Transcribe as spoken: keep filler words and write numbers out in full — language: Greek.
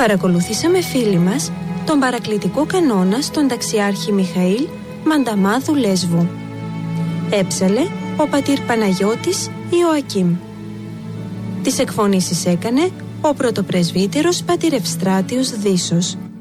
Παρακολουθήσαμε φίλοι μας τον παρακλητικό κανόνα στον ταξιάρχη Μιχαήλ Μανταμάδου Λέσβου. Έψαλε ο πατήρ Παναγιώτης Ιωακήμ. Τις εκφωνήσεις έκανε ο πρωτοπρεσβύτερος πατήρ Ευστράτιος Δήσος.